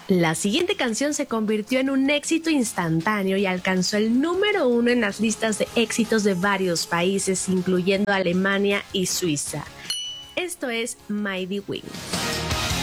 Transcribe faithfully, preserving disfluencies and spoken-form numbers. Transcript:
La siguiente canción se convirtió en un éxito instantáneo y alcanzó el número uno en las listas de éxitos de varios países, incluyendo Alemania y Suiza. Esto es Mighty Wings.